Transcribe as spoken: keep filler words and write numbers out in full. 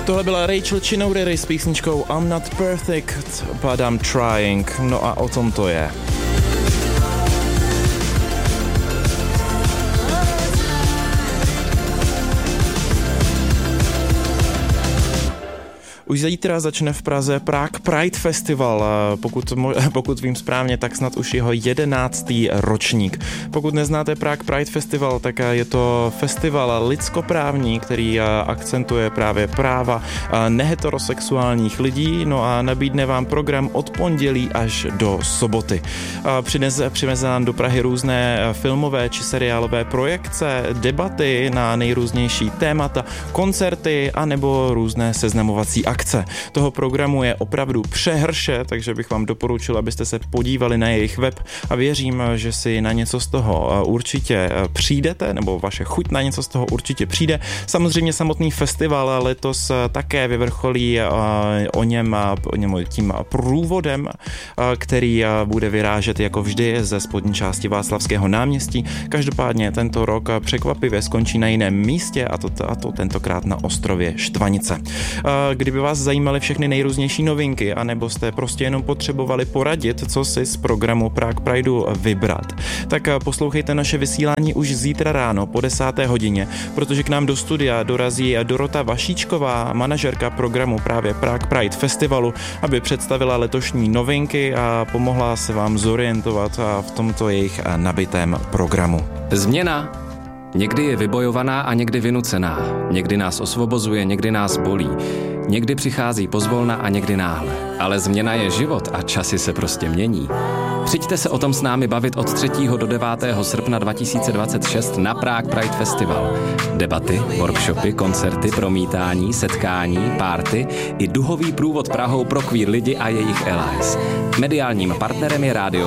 Tohle byla Rachel Chinowry s písničkou I'm Not Perfect, but I'm Trying. No a o tom to je. Už zítra začne v Praze Prague Pride Festival. Pokud, pokud vím správně, tak snad už jeho jedenáctý ročník. Pokud neznáte Prague Pride Festival, tak je to festival lidskoprávní, který akcentuje právě práva neheterosexuálních lidí, no a nabídne vám program od pondělí až do soboty. Přinese, přiveze nám do Prahy různé filmové či seriálové projekce, debaty na nejrůznější témata, koncerty anebo různé seznamovací akce. Toho programu je opravdu přehrše, takže bych vám doporučil, abyste se podívali na jejich web a věřím, že si na něco z toho určitě přijdete, nebo vaše chuť na něco z toho určitě přijde. Samozřejmě samotný festival letos také vyvrcholí o něm, o něm tím průvodem, který bude vyrážet jako vždy ze spodní části Václavského náměstí. Každopádně tento rok překvapivě skončí na jiném místě, a to, a to tentokrát na ostrově Štvanice. Kdyby vás zajímaly všechny nejrůznější novinky, anebo jste prostě jenom potřebovali poradit, co si z programu Prague Prideu vybrat, tak poslouchejte naše vysílání už zítra ráno po desáté hodině, protože k nám do studia dorazí Dorota Vašíčková, manažerka programu právě Prague Pride Festivalu, aby představila letošní novinky a pomohla se vám zorientovat v tomto jejich nabitém programu. Změna někdy je vybojovaná a někdy vynucená. Někdy nás osvobozuje, někdy nás bolí. Někdy přichází pozvolna a někdy náhle. Ale změna je život a časy se prostě mění. Přijďte se o tom s námi bavit od třetího do devátého srpna dva tisíce dvacet šest na Prague Pride Festival. Debaty, workshopy, koncerty, promítání, setkání, párty i duhový průvod Prahou pro queer lidi a jejich allies. Mediálním partnerem je rádio